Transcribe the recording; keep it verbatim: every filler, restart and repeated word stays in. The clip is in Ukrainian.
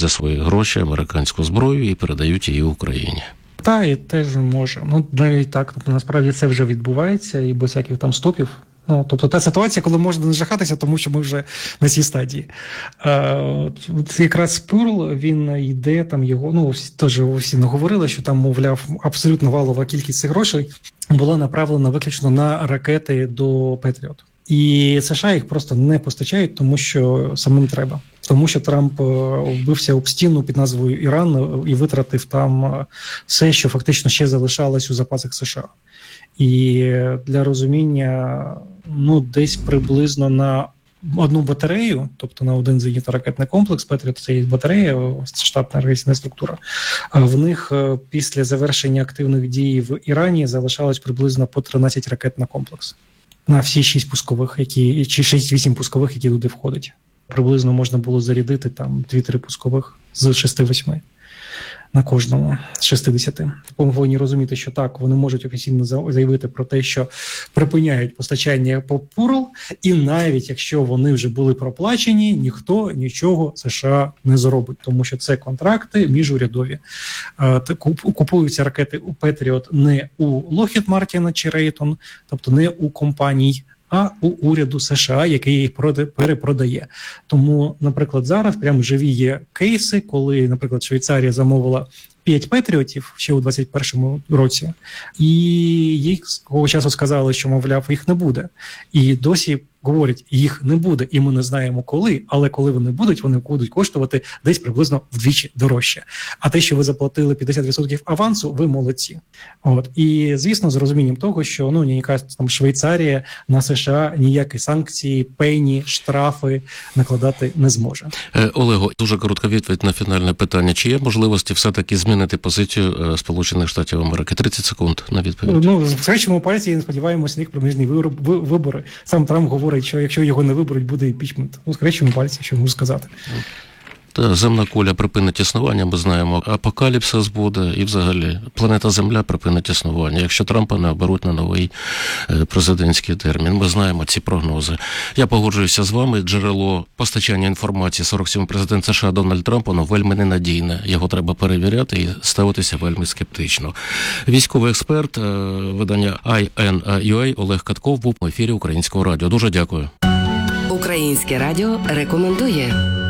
за свої гроші американську зброю і передають її Україні. Та, і теж може. Ну, навіть так, тобто, насправді це вже відбувається, і без всяких там стопів. Ну, тобто та ситуація, коли можна не жахатися, тому що ми вже на цій стадії. Е, от якраз Пурл, він йде, там його, ну, теж всі наговорили, що там, мовляв, абсолютно валова кількість цих грошей була направлена виключно на ракети до Петріот. І США їх просто не постачають, тому що самим треба. Тому що Трамп вбився об стіну під назвою Іран і витратив там все, що фактично ще залишалось у запасах США. І для розуміння, ну, десь приблизно на одну батарею, тобто на один зенітно-ракетний комплекс, Петріот, це є батарея, штатна ракетна структура, в них після завершення активних дій в Ірані залишалось приблизно по тринадцять ракет на комплекс. На всі шість пускових, які, чи шість-вісім пускових, які туди входять. Приблизно можна було зарядити там дві-три пускових з шести-восьми на кожному з шістдесяти. Тому повинні розуміти, що так, вони можуть офіційно заявити про те, що припиняють постачання по Пурл, і навіть якщо вони вже були проплачені, ніхто нічого США не зробить, тому що це контракти міжурядові. Купуються ракети у Петріот не у Lockheed Martin чи Raytheon, тобто не у компаній, а у уряду США, який їх перепродає. Тому, наприклад, зараз прямо живі є кейси, коли, наприклад, Швейцарія замовила п'ять Петріотів ще у двадцять першому році, і їх з того часу сказали, що, мовляв, їх не буде. І досі говорять, їх не буде, і ми не знаємо коли, але коли вони будуть, вони будуть коштувати десь приблизно вдвічі дорожче. А те, що ви заплатили п'ятдесят відсотків авансу, ви молодці. От. І, звісно, з розумінням того, що, ну, ніяка там Швейцарія на США ніякі санкції, пені, штрафи накладати не зможе. Е, Олего, дуже коротка відповідь на фінальне питання. Чи є можливості все-таки змінити позицію е, Сполучених Штатів Америки? тридцять секунд на відповідь. Ну, в скречому пальці, сподіваємося, на їх проміжні вибори. Сам Трамп говорить, що якщо його не виберуть, буде імпічмент. Ну, скречимо пальці, що можу сказати. Та земна куля припинить існування, ми знаємо, апокаліпсис буде, і взагалі планета Земля припинить існування, якщо Трампа не оберуть на новий президентський термін. Ми знаємо ці прогнози. Я погоджуюся з вами, джерело постачання інформації сорок сьомий президент США Дональд Трамп, воно вельми ненадійне. Його треба перевіряти і ставитися вельми скептично. Військовий експерт видання ай ен ю ей Олег Катков був в ефірі Українського радіо. Дуже дякую. Українське радіо рекомендує.